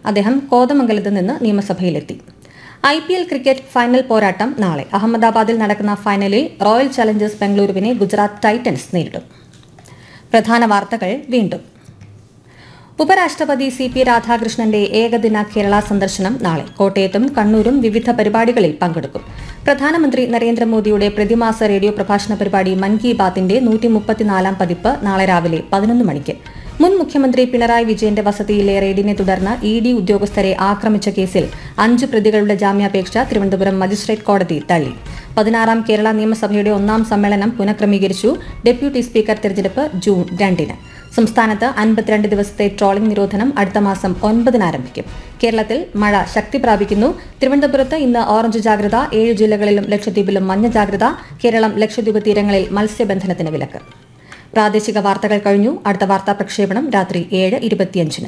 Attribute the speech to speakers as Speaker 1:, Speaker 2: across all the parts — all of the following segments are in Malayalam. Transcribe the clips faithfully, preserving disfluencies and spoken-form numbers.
Speaker 1: അദ്ദേഹം കോതമംഗലത്ത് നിന്ന് നിയമസഭയിലെത്തി. I P L cricket final പോരാട്ടം നാളെ. അഹമ്മദാബാദിൽ നടക്കുന്ന ഫൈനലിൽ റോയൽ ചലഞ്ചേഴ്സ് ബംഗളൂരുവിനെ ഗുജറാത്ത് ടൈറ്റൻസ് നേരിടും. പ്രധാന വാർത്തകൾ വീണ്ടും. ഉപരാഷ്ട്രപതി സി പി രാധാകൃഷ്ണന്റെ ഏകദിന കേരള സന്ദർശനം നാളെ. കോട്ടയത്തും കണ്ണൂരും വിവിധ പരിപാടികളിൽ പങ്കെടുക്കും. പ്രധാനമന്ത്രി നരേന്ദ്രമോദിയുടെ പ്രതിമാസ റേഡിയോ പ്രഭാഷണ പരിപാടി മൻ കി ബാത്തിന്റെ നൂറ്റി മുപ്പത്തിനാലാം പതിപ്പ് നാളെ രാവിലെ പതിനൊന്ന് മണിക്ക്. മുൻ മുഖ്യമന്ത്രി പിണറായി വിജയന്റെ വസതിയിലെ റെയ്ഡിനെ തുടർന്ന് ഇ ഡി ഉദ്യോഗസ്ഥരെ ആക്രമിച്ച കേസിൽ അഞ്ച് പ്രതികളുടെ ജാമ്യാപേക്ഷ തിരുവനന്തപുരം മജിസ്ട്രേറ്റ് കോടതി തള്ളി. പതിനാറാം കേരള നിയമസഭയുടെ ഒന്നാം സമ്മേളനം പുനഃക്രമീകരിച്ചു. ഡെപ്യൂട്ടി സ്പീക്കർ തെരഞ്ഞെടുപ്പ് ജൂൺ രണ്ടിന്. സംസ്ഥാനത്ത് അൻപത്തിരണ്ട് ദിവസത്തെ ട്രോളിംഗ് നിരോധനം അടുത്ത മാസം ഒൻപതിന് ആരംഭിക്കും. കേരളത്തിൽ മഴ ശക്തി പ്രാപിക്കുന്നു. തിരുവനന്തപുരത്ത് ഇന്ന് ഓറഞ്ച് ജാഗ്രത. ഏഴ് ജില്ലകളിലും ലക്ഷദ്വീപിലും മഞ്ഞ ജാഗ്രത. കേരളം ലക്ഷദ്വീപ് തീരങ്ങളിൽ മത്സ്യബന്ധനത്തിന് വിലക്ക്. പ്രാദേശിക വാർത്തകൾ കഴിഞ്ഞു. അടുത്ത വാർത്താ പ്രക്ഷേപണം രാത്രി ഏഴ് ഇരുപത്തിയഞ്ചിന്.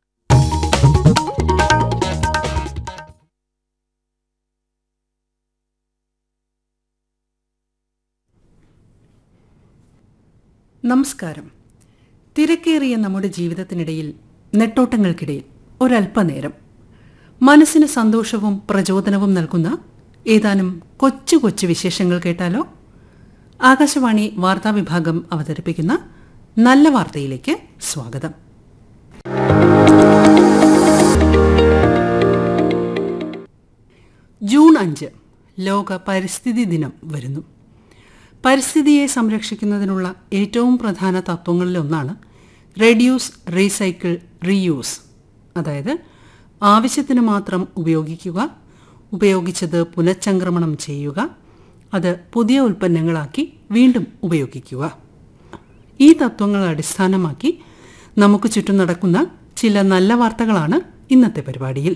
Speaker 2: നമസ്കാരം. തിരക്കേറിയ നമ്മുടെ ജീവിതത്തിനിടയിൽ, നെട്ടോട്ടങ്ങൾക്കിടയിൽ ഒരല്പനേരം മനസ്സിന് സന്തോഷവും പ്രചോദനവും നൽകുന്ന ഏതാനും കൊച്ചു കൊച്ചു വിശേഷങ്ങൾ കേട്ടാലോ? ആകാശവാണി വാർത്താ വിഭാഗം അവതരിപ്പിക്കുന്ന നല്ല വാർത്തയിലേക്ക് സ്വാഗതം. ജൂൺ അഞ്ച് ലോക പരിസ്ഥിതി ദിനം വരുന്നു. പരിസ്ഥിതിയെ സംരക്ഷിക്കുന്നതിനുള്ള ഏറ്റവും പ്രധാന തത്വങ്ങളിലൊന്നാണ് റെഡ്യൂസ്, റീസൈക്കിൾ, റീയൂസ്. അതായത് ആവശ്യത്തിന് മാത്രം ഉപയോഗിക്കുക, ഉപയോഗിച്ചത് പുനഃചംക്രമണം ചെയ്യുക, അത് പുതിയ ഉൽപ്പന്നങ്ങളാക്കി വീണ്ടും ഉപയോഗിക്കുക. ഈ തത്വങ്ങൾ അടിസ്ഥാനമാക്കി നമുക്ക് ചുറ്റും നടക്കുന്ന ചില നല്ല വാർത്തകളാണ് ഇന്നത്തെ പരിപാടിയിൽ.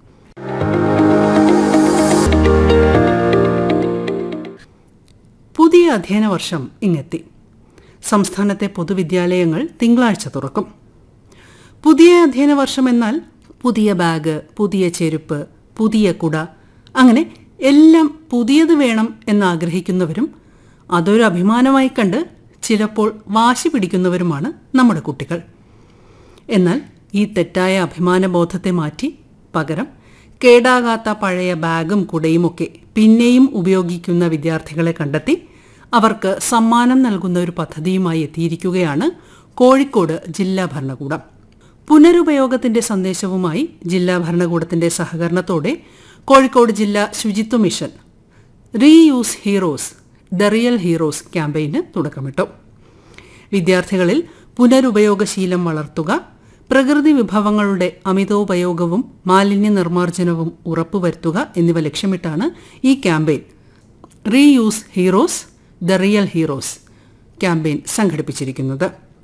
Speaker 2: പുതിയ അധ്യയന വർഷം ഇങ്ങെത്തി. സംസ്ഥാനത്തെ പൊതുവിദ്യാലയങ്ങൾ തിങ്കളാഴ്ച തുറക്കും. പുതിയ അധ്യയന വർഷം എന്നാൽ പുതിയ ബാഗ്, പുതിയ ചെരുപ്പ്, പുതിയ കുട, അങ്ങനെ എല്ലാം പുതിയത് വേണം എന്നാഗ്രഹിക്കുന്നവരും അതൊരു അഭിമാനമായി കണ്ട് ചിലപ്പോൾ വാശി പിടിക്കുന്നവരുമാണ് നമ്മുടെ കുട്ടികൾ. എന്നാൽ ഈ തെറ്റായ അഭിമാനബോധത്തെ മാറ്റി പകരം കേടാകാത്ത പഴയ ബാഗും കുടയുമൊക്കെ പിന്നെയും ഉപയോഗിക്കുന്ന വിദ്യാർത്ഥികളെ കണ്ടെത്തി അവർക്ക് സമ്മാനം നൽകുന്ന ഒരു പദ്ധതിയുമായി എത്തിയിരിക്കുകയാണ് കോഴിക്കോട് ജില്ലാ ഭരണകൂടം. പുനരുപയോഗത്തിന്റെ സന്ദേശവുമായി ജില്ലാ ഭരണകൂടത്തിന്റെ സഹകരണത്തോടെ കോഴിക്കോട് ജില്ലാ ശുചിത്വ mission reuse heroes, the real heroes ക്യാമ്പയിന് തുടക്കമിട്ടു. വിദ്യാർത്ഥികളിൽ പുനരുപയോഗശീലം വളർത്തുക, പ്രകൃതി വിഭവങ്ങളുടെ അമിതോപയോഗവും മാലിന്യ നിർമ്മാർജ്ജനവും ഉറപ്പുവരുത്തുക എന്നിവ ലക്ഷ്യമിട്ടാണ് ഈ campaign reuse heroes, the real heroes campaign സംഘടിപ്പിച്ചിരിക്കുന്നത്.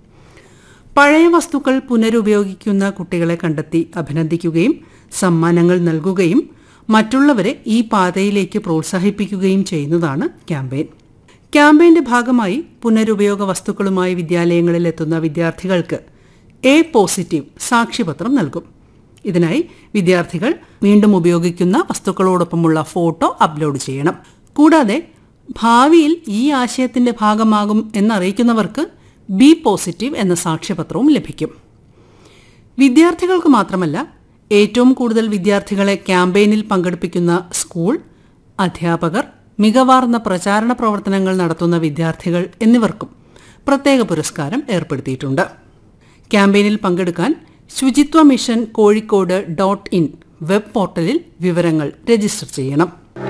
Speaker 2: പഴയ വസ്തുക്കൾ പുനരുപയോഗിക്കുന്ന കുട്ടികളെ കണ്ടെത്തി അഭിനന്ദിക്കുകയും സമ്മാനങ്ങൾ നൽകുകയും മറ്റുള്ളവരെ ഈ പാതയിലേക്ക് പ്രോത്സാഹിപ്പിക്കുകയും ചെയ്യുന്നതാണ് ക്യാമ്പയിൻ. ക്യാമ്പയിന്റെ ഭാഗമായി പുനരുപയോഗ വസ്തുക്കളുമായി വിദ്യാലയങ്ങളിൽ എത്തുന്ന വിദ്യാർത്ഥികൾക്ക് എ പോസിറ്റീവ് സാക്ഷ്യപത്രം നൽകും. ഇതിനായി വിദ്യാർത്ഥികൾ വീണ്ടും ഉപയോഗിക്കുന്ന വസ്തുക്കളോടൊപ്പമുള്ള ഫോട്ടോ അപ്ലോഡ് ചെയ്യണം. കൂടാതെ ഭാവിയിൽ ഈ ആശയത്തിന്റെ ഭാഗമാകും എന്നറിയിക്കുന്നവർക്ക് ബി പോസിറ്റീവ് എന്ന സാക്ഷ്യപത്രവും ലഭിക്കും. വിദ്യാർത്ഥികൾക്ക് മാത്രമല്ല, ഏറ്റവും കൂടുതൽ വിദ്യാർത്ഥികളെ ക്യാമ്പയിനിൽ പങ്കെടുപ്പിക്കുന്ന സ്കൂൾ, അധ്യാപകർ, മികവാർന്ന പ്രചാരണ പ്രവർത്തനങ്ങൾ നടത്തുന്ന വിദ്യാർത്ഥികൾ എന്നിവർക്കും പ്രത്യേക പുരസ്കാരം ഏർപ്പെടുത്തിയിട്ടുണ്ട്. ക്യാമ്പയിനിൽ പങ്കെടുക്കാൻ ശുചിത്വ mission Kozhikode dot in web പോർട്ടലിൽ വിവരങ്ങൾ രജിസ്റ്റർ ചെയ്യണം.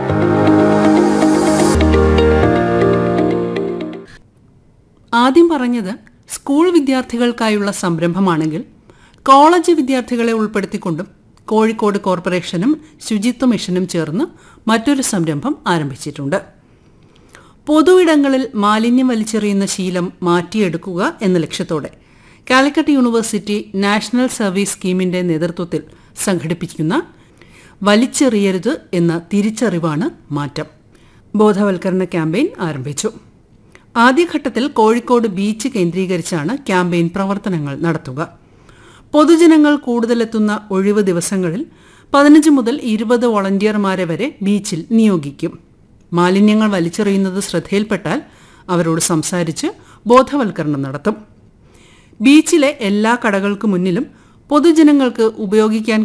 Speaker 2: ആദ്യം പറഞ്ഞത് സ്കൂൾ വിദ്യാർത്ഥികൾക്കായുള്ള സംരംഭമാണെങ്കിൽ, കോളേജ് വിദ്യാർത്ഥികളെ ഉൾപ്പെടുത്തിക്കൊണ്ടും കോഴിക്കോട് കോർപ്പറേഷനും ശുചിത്വ മിഷനും ചേർന്ന് മറ്റൊരു സംരംഭം ആരംഭിച്ചിട്ടുണ്ട്. പൊതുയിടങ്ങളിൽ മാലിന്യം വലിച്ചെറിയുന്ന ശീലം മാറ്റിയെടുക്കുക എന്ന ലക്ഷ്യത്തോടെ കാലിക്കറ്റ് യൂണിവേഴ്സിറ്റി നാഷണൽ സർവീസ് സ്കീമിന്റെ നേതൃത്വത്തിൽ സംഘടിപ്പിക്കുന്ന വലിച്ചെറിയരുത് എന്ന തിരിച്ചറിവാണ് മാറ്റം ബോധവൽക്കരണ ക്യാമ്പയിൻ ആരംഭിച്ചു. ആദ്യഘട്ടത്തിൽ കോഴിക്കോട് ബീച്ച് കേന്ദ്രീകരിച്ചാണ് ക്യാമ്പയിൻ പ്രവർത്തനങ്ങൾ നടത്തുക. പൊതുജനങ്ങൾ കൂടുതലെത്തുന്ന ഒഴിവ് ദിവസങ്ങളിൽ പതിനഞ്ച് മുതൽ ഇരുപത് വോളണ്ടിയർമാരെ വരെ ബീച്ചിൽ നിയോഗിക്കും. മാലിന്യങ്ങൾ വലിച്ചെറിയുന്നത് ശ്രദ്ധയിൽപ്പെട്ടാൽ അവരോട് സംസാരിച്ച് ബോധവൽക്കരണം നടത്തും. ബീച്ചിലെ എല്ലാ കടകൾക്ക് മുന്നിലും പൊതുജനങ്ങൾക്ക് ഉപയോഗിക്കാൻ